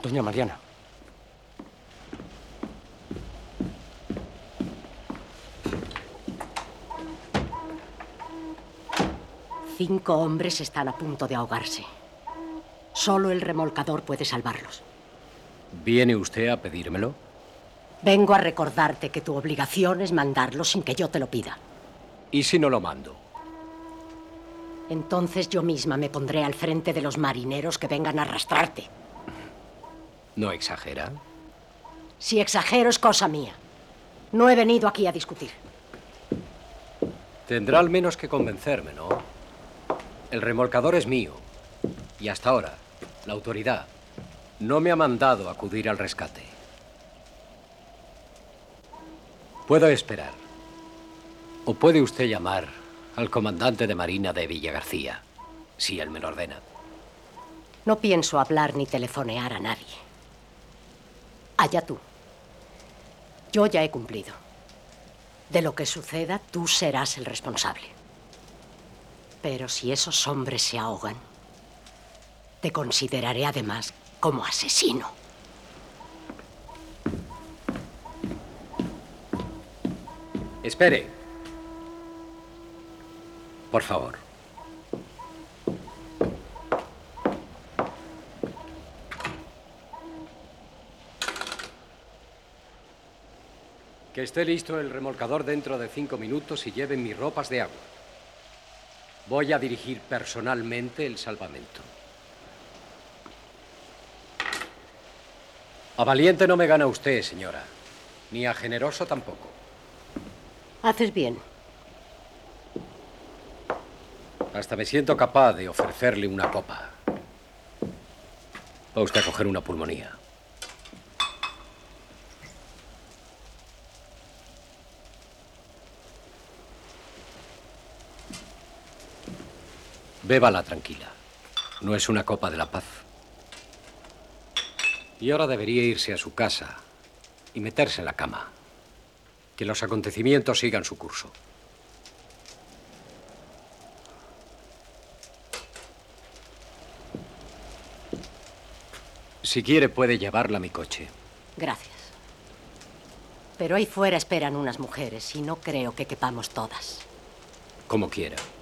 Doña Mariana. Cinco hombres están a punto de ahogarse. Solo el remolcador puede salvarlos. ¿Viene usted a pedírmelo? Vengo a recordarte que tu obligación es mandarlo sin que yo te lo pida. ¿Y si no lo mando? Entonces yo misma me pondré al frente de los marineros que vengan a arrastrarte. ¿No exagera? Si exagero es cosa mía. No he venido aquí a discutir. Tendrá al menos que convencerme, ¿no? El remolcador es mío. Y hasta ahora, la autoridad no me ha mandado acudir al rescate. Puedo esperar. O puede usted llamar al comandante de Marina de Villagarcía, si él me lo ordena. No pienso hablar ni telefonear a nadie. Allá tú. Yo ya he cumplido. De lo que suceda, tú serás el responsable. Pero si esos hombres se ahogan, te consideraré además como asesino. Espere. Por favor. Que esté listo el remolcador dentro de 5 minutos y lleven mis ropas de agua. Voy a dirigir personalmente el salvamento. A valiente no me gana usted, señora. Ni a generoso tampoco. Haces bien. Hasta me siento capaz de ofrecerle una copa. Va usted a coger una pulmonía. Bébala tranquila. No es una copa de la paz. Y ahora debería irse a su casa y meterse en la cama. Que los acontecimientos sigan su curso. Si quiere, puede llevarla a mi coche. Gracias. Pero ahí fuera esperan unas mujeres y no creo que quepamos todas. Como quiera.